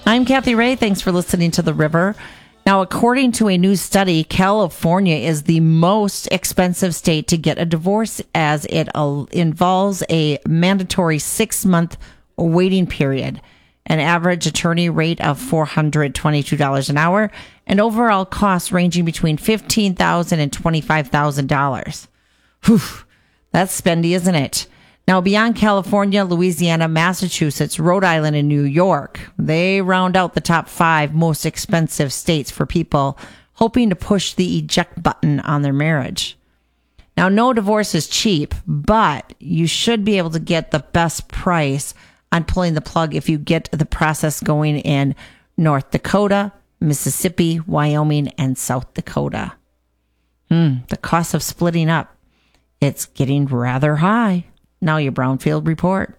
I'm Kathy Ray. Thanks for listening to The River. Now, according to a new study, California is the most expensive state to get a divorce as it involves a mandatory 6-month waiting period, an average attorney rate of $422 an hour, and overall costs ranging between $15,000 and $25,000. Whew, that's spendy, isn't it? Now, beyond California, Louisiana, Massachusetts, Rhode Island, and New York, they round out the top 5 most expensive states for people hoping to push the eject button on their marriage. Now, no divorce is cheap, but you should be able to get the best price on pulling the plug if you get the process going in North Dakota, Mississippi, Wyoming, and South Dakota. The cost of splitting up, it's getting rather high. Now your Brownfield report.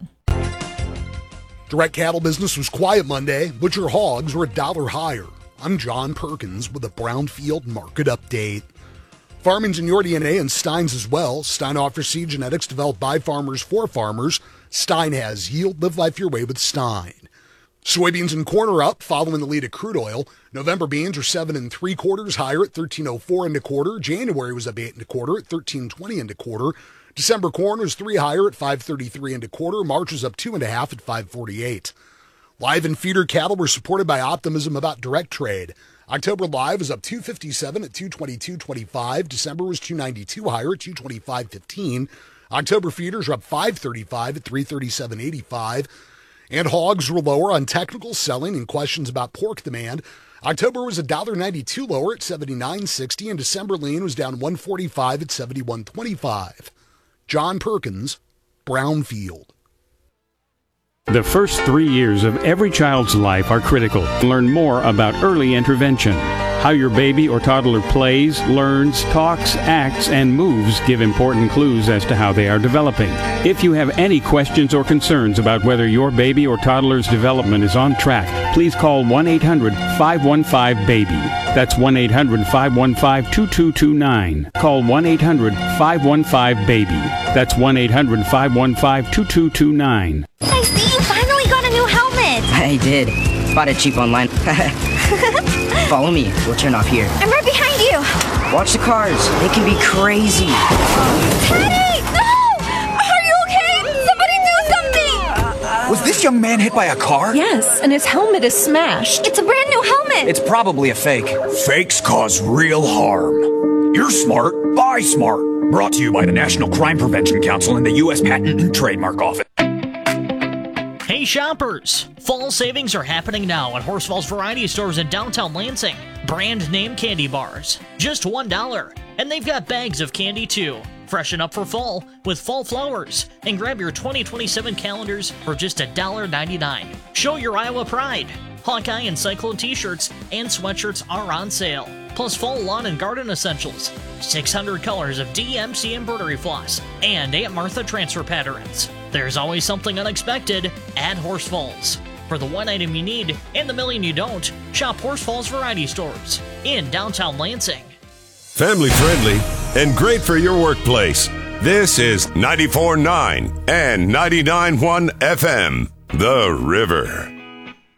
Direct cattle business was quiet Monday. Butcher hogs were $1 higher. I'm John Perkins with a Brownfield market update. Farming's in your DNA and Stein's as well. Stein offers seed genetics developed by farmers for farmers. Stein has yield. Live life your way with Stein. Soybeans and corn are up following the lead of crude oil. November beans are 7 3/4 higher at $13.04 1/4. January was up 8 1/4 at $13.20 1/4. December corn was 3 higher at $5.33 1/4. March was up 2.5 at $5.48. Live and feeder cattle were supported by optimism about direct trade. October live was up 257 at $222.25. December was 292 higher at $225.15. October feeders are up 535 at $337.85. And hogs were lower on technical selling and questions about pork demand. October was $1.92 lower at $79.60, and December lean was down $1.45 at $71.25. John Perkins, Brownfield. The first 3 years of every child's life are critical. Learn more about early intervention. How your baby or toddler plays, learns, talks, acts, and moves give important clues as to how they are developing. If you have any questions or concerns about whether your baby or toddler's development is on track, please call 1-800-515-BABY. That's 1-800-515-2229. Call 1-800-515-BABY. That's 1-800-515-2229. I see you finally got a new helmet. I did. Bought it cheap online. Follow me. We'll turn off here. I'm right behind you. Watch the cars. They can be crazy. Teddy! No! Are you okay? Somebody do something! Was this young man hit by a car? Yes, and his helmet is smashed. It's a brand new helmet. It's probably a fake. Fakes cause real harm. You're smart. Buy smart. Brought to you by the National Crime Prevention Council and the U.S. Patent and Trademark Office. Hey shoppers! Fall savings are happening now at Horsfall's Variety Stores in downtown Lansing. Brand name candy bars, just $1. And they've got bags of candy too. Freshen up for fall with fall flowers and grab your 2027 calendars for just $1.99. Show your Iowa pride. Hawkeye and Cyclone t-shirts and sweatshirts are on sale. Plus fall lawn and garden essentials, 600 colors of DMC embroidery floss, and Aunt Martha transfer patterns. There's always something unexpected at Horsfalls. For the one item you need and the million you don't, shop Horsfalls Variety Stores in downtown Lansing. Family friendly and great for your workplace. This is 94.9 and 99.1 FM, The River.